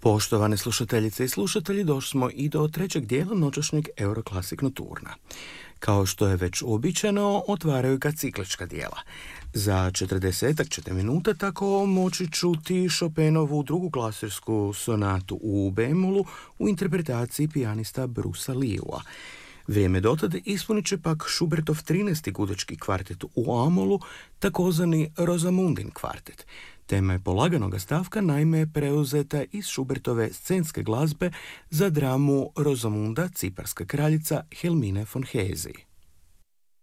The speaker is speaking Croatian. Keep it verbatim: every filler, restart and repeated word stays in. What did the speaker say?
Poštovane slušateljice i slušatelji, došli smo i do trećeg dijela noćašnjeg Euroclassic Nocturna. Kao što je već uobičajeno, otvaraju ga ciklička dijela. Za četrdesetak ćete minuta tako moći čuti Chopinovu drugu klasirsku sonatu u bemolu u interpretaciji pijanista Brusa Liua. Vrijeme dotad ispunit će pak Schubertov trinaesti gudečki kvartet u amolu, takozvani Rosamundin kvartet. Tema je polaganoga stavka naime preuzeta iz Schubertove scenske glazbe za dramu Rosamunda, ciparska kraljica Helmine von Hezi.